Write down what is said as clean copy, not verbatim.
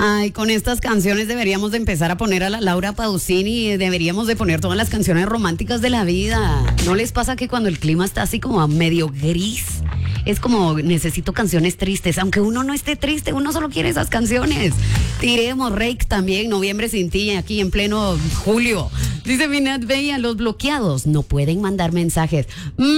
Ay, con estas canciones deberíamos de empezar a poner a la Laura Pausini y deberíamos de poner todas las canciones románticas de la vida. ¿No les pasa que cuando el clima está así como a medio gris, es como necesito canciones tristes? Aunque uno no esté triste, uno solo quiere esas canciones. Tiremos Rake también, Noviembre sin ti, aquí en pleno julio. Dice Minat Bella, los bloqueados no pueden mandar mensajes.